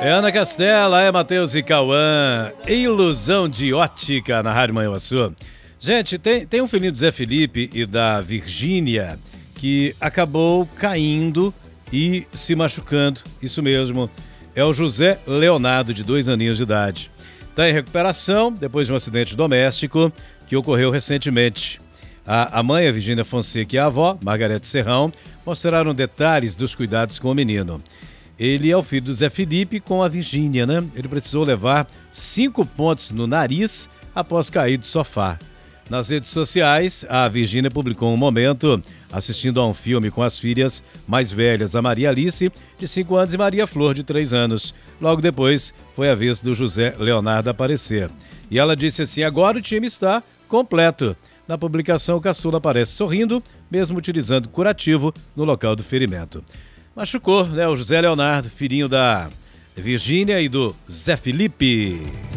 É Ana Castela, é Matheus e Cauã, Ilusão de Ótica na Rádio Manhuaçu. Gente, tem um filhinho do Zé Felipe e da Virgínia que acabou caindo e se machucando, isso mesmo. É o José Leonardo, de 2 aninhos de idade. Está em recuperação depois de um acidente doméstico que ocorreu recentemente. A mãe, a Virgínia Fonseca, e a avó, Margarete Serrão, mostraram detalhes dos cuidados com o menino. Ele é o filho do Zé Felipe com a Virgínia, né? Ele precisou levar 5 pontos no nariz após cair do sofá. Nas redes sociais, a Virgínia publicou um momento assistindo a um filme com as filhas mais velhas, a Maria Alice, de 5 anos, e Maria Flor, de 3 anos. Logo depois, foi a vez do José Leonardo aparecer. E ela disse assim: agora o time está completo. Na publicação, o caçula aparece sorrindo, mesmo utilizando curativo no local do ferimento. Machucou, né? O José Leonardo, filhinho da Virgínia e do Zé Felipe.